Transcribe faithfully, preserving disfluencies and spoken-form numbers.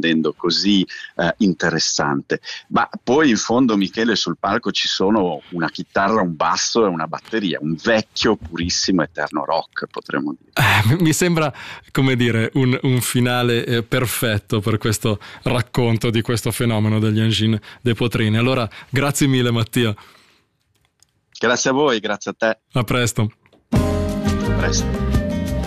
rendendo così eh, interessante. Ma poi in fondo, Michele, sul palco ci sono una chitarra, un basso e una batteria, un vecchio, purissimo, eterno rock, potremmo dire. Eh, mi sembra, come dire, un, un finale eh, perfetto per questo racconto di questo fenomeno degli Engine des Poitrines. Allora, grazie mille Mattia. Grazie a voi, grazie a te. A presto. A presto.